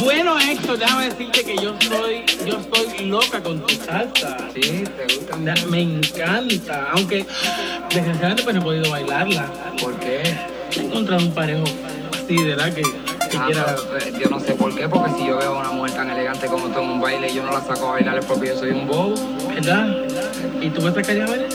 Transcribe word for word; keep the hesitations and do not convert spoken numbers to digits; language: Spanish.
Bueno, Héctor, déjame decirte que yo estoy, yo estoy loca con tu salsa. Sí, te gusta mucho. Me encanta, aunque desgraciadamente pues no he podido bailarla. ¿Por qué? He encontrado un parejo así, ¿verdad? Que, que Ah, quiera... pero, yo no sé por qué, porque si yo veo a una mujer tan elegante como tú en un baile y yo no la saco a bailar es porque yo soy un bobo. ¿Verdad? ¿Y tú me sacarías a bailar?